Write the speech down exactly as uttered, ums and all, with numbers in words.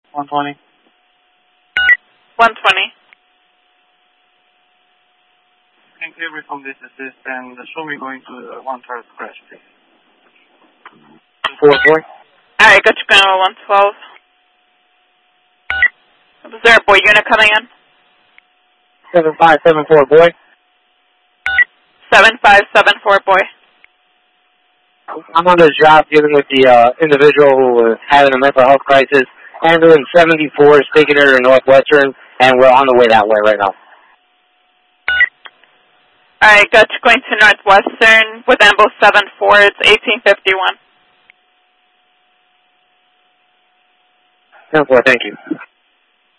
one twenty. one twenty. Inquiry from this assist and show me going to the one twelve crash, please. four four. Alright, got you going to one twelve. Was there a boy unit coming in? seven five seven four, boy. seven five seven four, boy. I'm on this job dealing with the uh, individual who was having a mental health crisis. Ambulance seventy-four is taking her to Northwestern, and we're on the way that way right now. Alright, got you going to Northwestern with ambulance seven four. It's eighteen fifty-one. ten four, thank you.